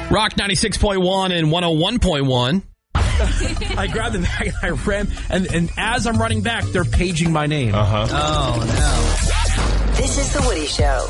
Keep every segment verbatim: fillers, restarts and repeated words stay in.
Rock ninety-six point one and one oh one point one. I grabbed the bag and I ran, and, and as I'm running back, they're paging my name. Uh-huh. Oh, no. This is The Woody Show.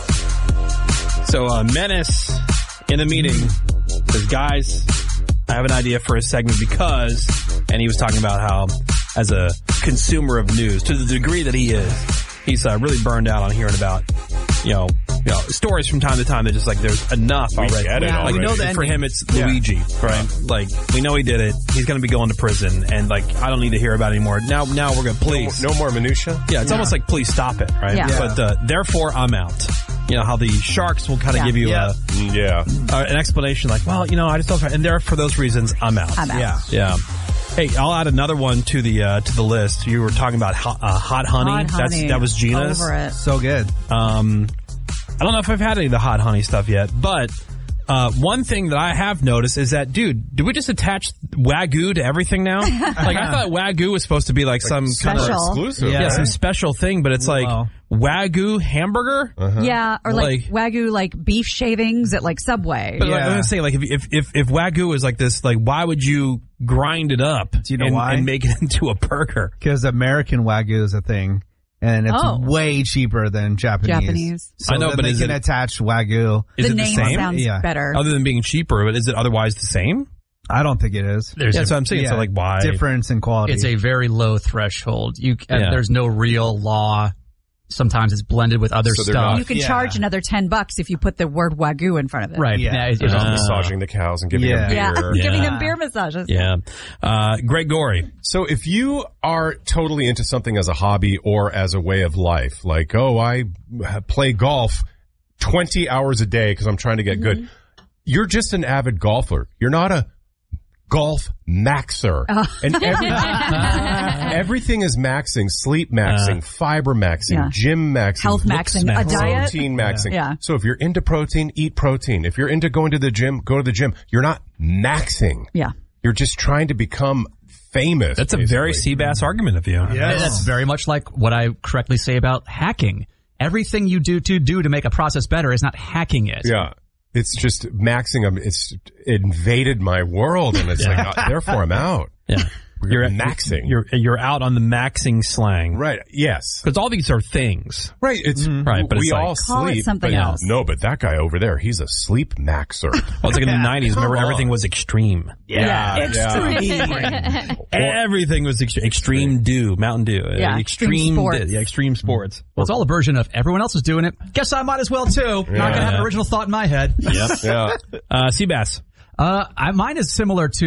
So, uh, Menace in a meeting says, guys, I have an idea for a segment because, and he was talking about how, as a consumer of news, to the degree that he is, he's uh, really burned out on hearing about, you know, you know, stories from time to time that just like there's enough We already. get it Like, already. you know, that for him it's Yeah. Luigi, right? Like we know he did it. He's going to be going to prison, and like I don't need to hear about it anymore. Now, now we're going to please. No more minutia? Yeah, it's almost like please stop it, right? Yeah. Yeah. But uh, therefore I'm out. You know how the sharks will kind of Yeah. give you Yeah. a, Yeah. uh, an explanation, like, well, you know, I just don't. And there for those reasons, I'm out. I'm out. Yeah. Yeah. Hey, I'll add another one to the uh, to the list. You were talking about hot, uh, hot honey. Hot That's honey. that was Gina's. Over it. So good. Um, I don't know if I've had any of the hot honey stuff yet, but uh, one thing that I have noticed is that, dude, do we just attach Wagyu to everything now? Like, I thought Wagyu was supposed to be like some kind of Special. Exclusive. yeah, Yeah. some special thing, but it's like Wow. Wagyu hamburger. Yeah, or like, Like- Wagyu, like beef shavings at like Subway. But like, Yeah. I'm gonna say, like, if, if if if Wagyu is like this, like, why would you grind it up Do you know and, why? and make it into a burger? Because American Wagyu is a thing, and it's Oh. way cheaper than Japanese. Japanese. So I know, then but they is can it- attach Wagyu. Is the it the name same? sounds Yeah. better. Other than being cheaper, but is it otherwise the same? I don't think it is. There's Yeah, a, that's what I'm saying. Yeah, So like, why? difference in quality? it's a very low threshold. You uh, Yeah. there's no real law. Sometimes it's blended with other So they're stuff. not- You can Yeah. charge another ten bucks if you put the word Wagyu in front of it. Right. Yeah. Yeah, it- They're it- not Uh, massaging the cows and giving Yeah. them Yeah, beer. Yeah. giving them beer massages. Yeah. Uh, Greg Gorey. So if you are totally into something as a hobby or as a way of life, like, oh, I play golf twenty hours a day because I'm trying to get good. You're just an avid golfer. You're not a golf maxer. And every, everything is maxing, sleep maxing, fiber maxing, Yeah. gym maxing, Health looks maxing, a diet. protein maxing. Yeah. So if you're into protein, eat protein. If you're into going to the gym, go to the gym. You're not maxing. Yeah. You're just trying to become famous. That's a very Seabass argument of you. Yeah. That's very much like what I correctly say about hacking. Everything you do to do to make a process better is not hacking it. Yeah. It's just maxing them. It's invaded my world, and it's like, uh, therefore I'm out. Yeah. You're maxing. You're you're out on the maxing slang. Right. Yes. Because all these are things. Right. It's Right, but we it's like- all Call it sleep. something but else. No, but that guy over there, he's a sleep maxer. Well, it's like in the nineties. Remember, Come on. everything was extreme. Yeah. yeah. Everything was ex- extreme dew, Mountain Dew. uh, Yeah, extreme, extreme sports. di- yeah, extreme sports. Well, it's all a version of everyone else is doing it. Guess I might as well too. Not gonna have an original thought in my head. Yep. Yeah. Uh, Seabass. Uh, I, mine is similar to